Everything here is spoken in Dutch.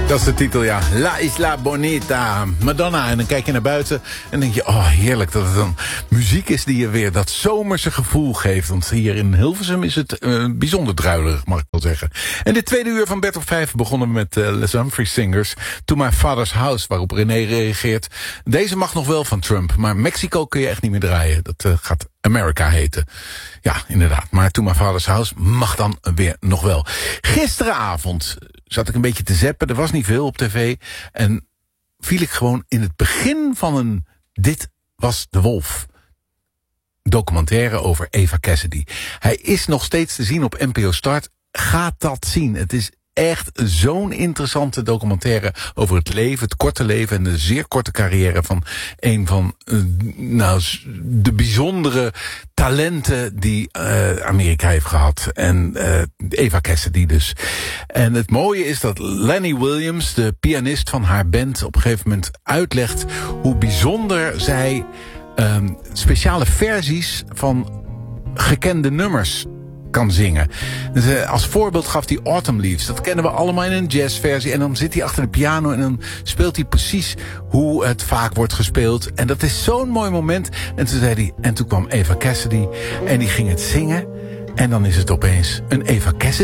Dat is de titel, ja. La Isla Bonita. Madonna. En dan kijk je naar buiten en denk je, oh heerlijk dat het dan muziek is die je weer dat zomerse gevoel geeft. Want hier in Hilversum is het bijzonder druilerig, mag ik wel zeggen. En dit tweede uur van Bed op 5 begonnen we met Les Humphries Singers. To My Father's House, waarop René reageert. Deze mag nog wel van Trump, maar Mexico kun je echt niet meer draaien. Dat gaat America heten. Ja, inderdaad. Maar To My Father's House mag dan weer nog wel. Gisteravond zat ik een beetje te zappen. Er was niet veel op tv. En viel ik gewoon in het begin van een Dit Was de Wolf documentaire over Eva Cassidy. Hij is nog steeds te zien op NPO Start. Ga dat zien. Het is echt zo'n interessante documentaire over het leven, het korte leven en de zeer korte carrière van een van de bijzondere talenten die Amerika heeft gehad. En Eva Cassidy dus. En het mooie is dat Lenny Williams, de pianist van haar band, op een gegeven moment uitlegt hoe bijzonder zij speciale versies van gekende nummers kan zingen. Dus, als voorbeeld gaf hij Autumn Leaves. Dat kennen we allemaal in een jazzversie. En dan zit hij achter de piano en dan speelt hij precies hoe het vaak wordt gespeeld. En dat is zo'n mooi moment. En toen zei hij, en toen kwam Eva Cassidy en die ging het zingen. En dan is het opeens een Eva Cassidy